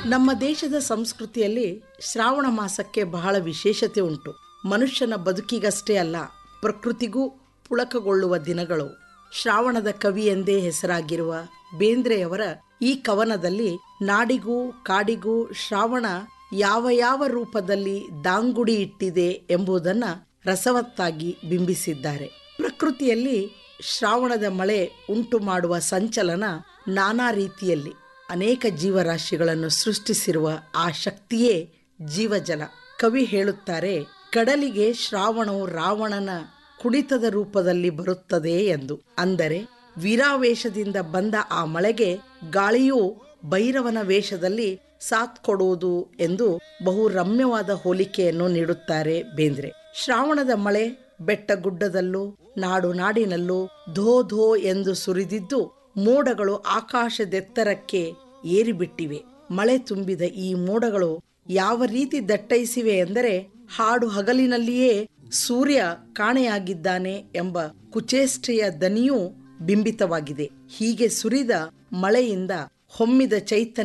ನಮ್ಮ ದೇಶದ ಸಂಸ್ಕೃತಿಯಲ್ಲಿ ಶ್ರಾವಣ ಮಾಸಕ್ಕೆ ಬಹಳ ವಿಶೇಷತೆ ಉಂಟು. ಮನುಷ್ಯನ ಬದುಕಿಗಷ್ಟೇ ಅಲ್ಲ, ಪ್ರಕೃತಿಗೂ ಪುಳಕಗೊಳ್ಳುವ ದಿನಗಳು. ಶ್ರಾವಣದ ಕವಿ ಎಂದೇ ಹೆಸರಾಗಿರುವ ಬೇಂದ್ರೆಯವರ ಈ ಕವನದಲ್ಲಿ ನಾಡಿಗೂ ಕಾಡಿಗೂ ಶ್ರಾವಣ ಯಾವ ಯಾವ ರೂಪದಲ್ಲಿ ದಾಂಗುಡಿ ಇಟ್ಟಿದೆ ಎಂಬುದನ್ನು ರಸವತ್ತಾಗಿ ಬಿಂಬಿಸಿದ್ದಾರೆ. ಪ್ರಕೃತಿಯಲ್ಲಿ ಶ್ರಾವಣದ ಮಳೆ ಉಂಟು ಮಾಡುವ ಸಂಚಲನ ನಾನಾ ರೀತಿಯಲ್ಲಿ ಅನೇಕ ಜೀವರಾಶಿಗಳನ್ನು ಸೃಷ್ಟಿಸಿರುವ ಆ ಶಕ್ತಿಯೇ ಜೀವಜಲ. ಕವಿ ಹೇಳುತ್ತಾರೆ, ಕಡಲಿಗೆ ಶ್ರಾವಣವು ರಾವಣನ ಕುಣಿತದ ರೂಪದಲ್ಲಿ ಬರುತ್ತದೆ ಎಂದು. ಅಂದರೆ ವೀರಾವೇಶದಿಂದ ಬಂದ ಆ ಮಳೆಗೆ ಗಾಳಿಯೂ ಭೈರವನ ವೇಷದಲ್ಲಿ ಸಾಥ್ ಕೊಡುವುದು ಎಂದು ಬಹು ರಮ್ಯವಾದ ಹೋಲಿಕೆಯನ್ನು ನೀಡುತ್ತಾರೆ ಬೇಂದ್ರೆ. ಶ್ರಾವಣದ ಮಳೆ ಬೆಟ್ಟ ಗುಡ್ಡದಲ್ಲೂ ನಾಡು ನಾಡಿನಲ್ಲೂ ಧೋ ಧೋ ಎಂದು ಸುರಿದಿದ್ದು ಮೋಡಗಳು ಆಕಾಶದೆತ್ತರಕ್ಕೆ ಏರಿಬಿಟ್ಟಿವೆ. ಮಳೆ ತುಂಬಿದ ಈ ಮೋಡಗಳು ಯಾವ ರೀತಿ ದಟ್ಟೈಸಿವೆ ಎಂದರೆ ಹಾಡು ಹಗಲಿನಲ್ಲಿಯೇ ಸೂರ್ಯ ಕಾಣೆಯಾಗಿದ್ದಾನೆ ಎಂಬ ಕುಚೇಷ್ಟೆಯ ದನಿಯೂ ಬಿಂಬಿತವಾಗಿದೆ. ಹೀಗೆ ಸುರಿದ ಮಳೆಯಿಂದ ಹೊಮ್ಮಿದ ಚೈತನ್ಯ